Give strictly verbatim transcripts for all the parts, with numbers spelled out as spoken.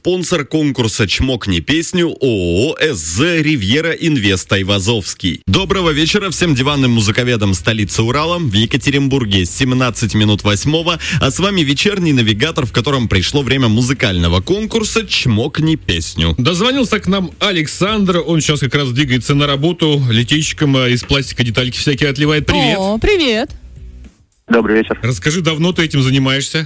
Спонсор конкурса «Чмокни песню» ООО «СЗ Ривьера Инвест Айвазовский». Доброго вечера всем диванным музыковедам столицы Урала. В Екатеринбурге семнадцать минут восьмого, а с вами вечерний навигатор, в котором пришло время музыкального конкурса «Чмокни песню». Дозвонился к нам Александр, он сейчас как раз двигается на работу, литейчиком из пластика детальки всякие отливает. Привет. О, привет. Добрый вечер. Расскажи, давно ты этим занимаешься?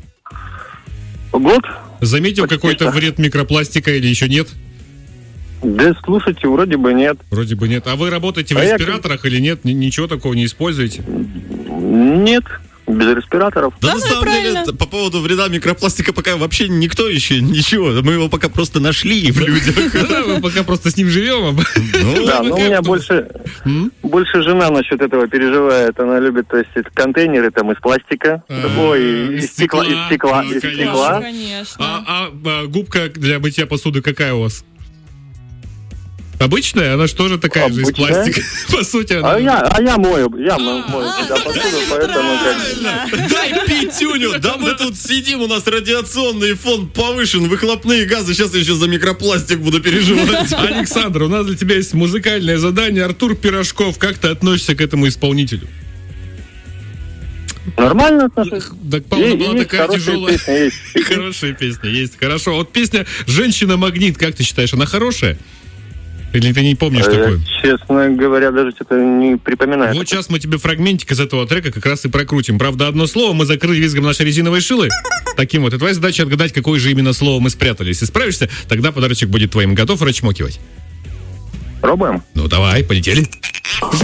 Год? Заметил Почти какой-то что. вред микропластика или еще нет? Да, слушайте, вроде бы нет. Вроде бы нет. А вы работаете в А я респираторах или нет? Н- Ничего такого не используете? Нет, без респираторов. Да, Да, на ну и самом деле, правильно. по поводу вреда микропластика пока вообще никто еще ничего. Мы его пока просто нашли в людях. Да, мы пока просто с ним живем. Ну, Да, но у меня больше, больше жена насчет этого переживает. Она любит, то есть, это контейнеры там из пластика, А, ой, из из стекла, из стекла, стекла, ну, из конечно. стекла. Конечно. А, а, а губка для мытья посуды какая у вас? Обычная? Она же тоже такая же из Обычная. пластика. По сути, она... А я, а я мою, я мо- мою А, всегда ну, посуду, тогда поэтому как... нейтрально. дай пятюню, да мы тут сидим, у нас радиационный фон повышен, выхлопные газы, сейчас я еще за микропластик буду переживать. Александр, у нас для тебя есть музыкальное задание. Артур Пирожков, как ты относишься к этому исполнителю? Нормально отношусь. Так пауза Есть- была есть такая хорошие тяжелая. песни, есть. Хорошая песня, есть. Хорошо. Вот песня «Женщина-магнит», как ты считаешь, она хорошая? Или ты не помнишь Э, такую? Честно говоря, даже что-то не припоминаю. Вот сейчас мы тебе фрагментик из этого трека как раз и прокрутим. Правда, одно слово мы закрыли визгом нашей резиновой шилы. Таким вот. И твоя задача отгадать, какое же именно слово мы спрятали. Если справишься, тогда подарочек будет твоим. Готов расчмокивать? Пробуем? Ну давай, полетели.